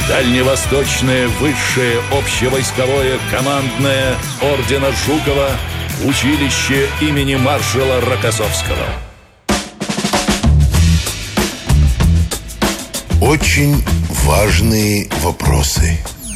Дальневосточное высшее общевойсковое командное ордена Жукова училище имени маршала Рокоссовского. Очень важные вопросы.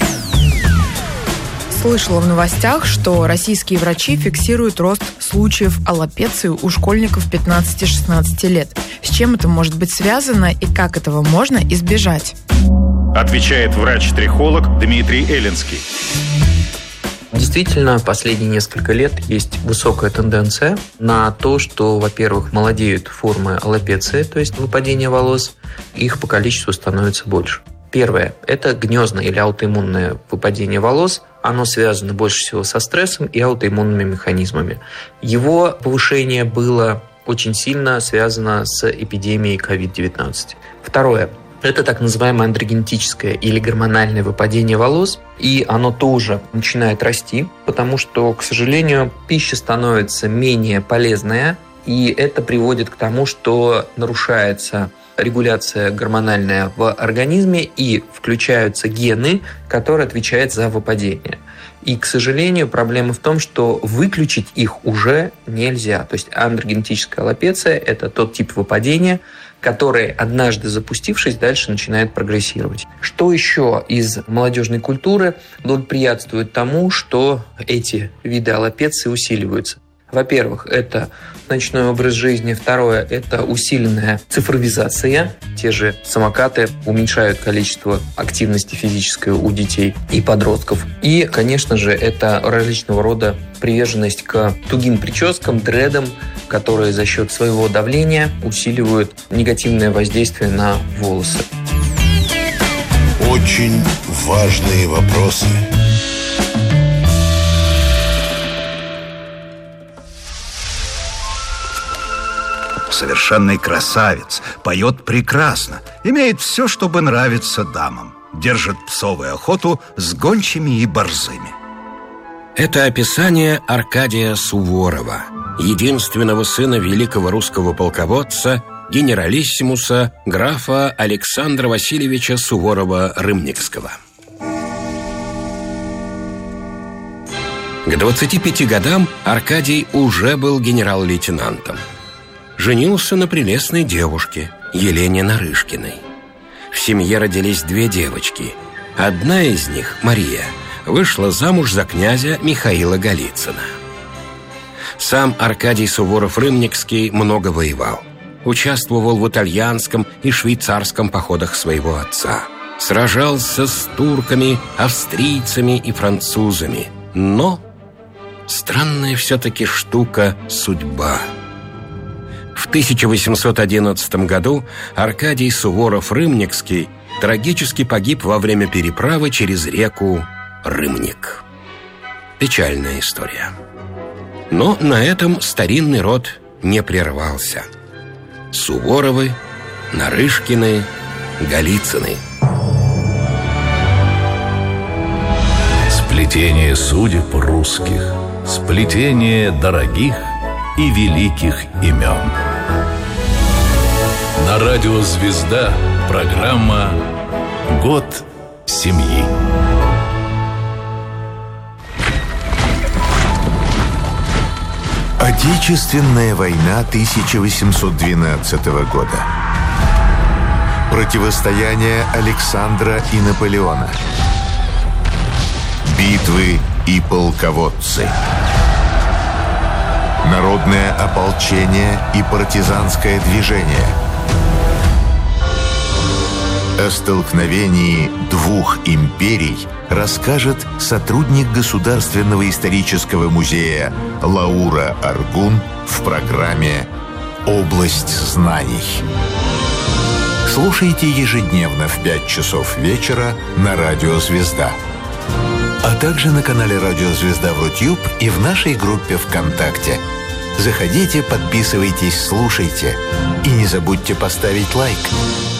Слышала в новостях, что российские врачи фиксируют рост случаев аллопеции у школьников 15-16 лет. С чем это может быть связано и как этого можно избежать? Отвечает врач-трихолог Дмитрий Эллинский. Действительно, последние несколько лет есть высокая тенденция на то, что, во-первых, молодеют формы аллопеции, то есть выпадения волос, их по количеству становится больше. Первое – это гнездное или аутоиммунное выпадение волос. Оно связано больше всего со стрессом и аутоиммунными механизмами. Его повышение было очень сильно связано с эпидемией COVID-19. Второе – это так называемое андрогенетическое или гормональное выпадение волос, и оно тоже начинает расти, потому что, к сожалению, пища становится менее полезная, и это приводит к тому, что нарушается регуляция гормональная в организме и включаются гены, которые отвечают за выпадение. И, к сожалению, проблема в том, что выключить их уже нельзя. То есть андрогенетическая аллопеция – это тот тип выпадения, который, однажды запустившись, дальше начинает прогрессировать. Что еще из молодежной культуры благоприятствует тому, что эти виды аллопеции усиливаются? Во-первых, это ночной образ жизни. Второе – это усиленная цифровизация. Те же самокаты уменьшают количество активности физической у детей и подростков. И, конечно же, это различного рода приверженность к тугим прическам, дредам, которые за счет своего давления усиливают негативное воздействие на волосы. Очень важные вопросы. Совершенный красавец, поет прекрасно, имеет все, чтобы нравиться дамам. Держит псовую охоту с гончими и борзыми. Это описание Аркадия Суворова, единственного сына великого русского полководца, генералиссимуса графа Александра Васильевича Суворова-Рымникского. К 25 годам Аркадий уже был генерал-лейтенантом. Женился на прелестной девушке Елене Нарышкиной. В семье родились 2 девочки. Одна из них, Мария, вышла замуж за князя Михаила Голицына. Сам Аркадий Суворов-Рымникский много воевал. Участвовал в итальянском и швейцарском походах своего отца. Сражался с турками, австрийцами и французами. Но странная все-таки штука – судьба. В 1811 году Аркадий Суворов-Рымникский трагически погиб во время переправы через реку Рымник. Печальная история. Но на этом старинный род не прервался. Суворовы, Нарышкины, Голицыны. Сплетение судеб русских, сплетение дорогих и великих имен. На радио «Звезда» программа «Год семьи». Отечественная война 1812 года. Противостояние Александра и Наполеона. Битвы и полководцы. Народное ополчение и партизанское движение. О столкновении 2 империй расскажет сотрудник Государственного исторического музея Лаура Аргун в программе «Область знаний». Слушайте ежедневно в 5 часов вечера на радио «Звезда». А также на канале «Радио Звезда» в YouTube и в нашей группе ВКонтакте. Заходите, подписывайтесь, слушайте. И не забудьте поставить лайк.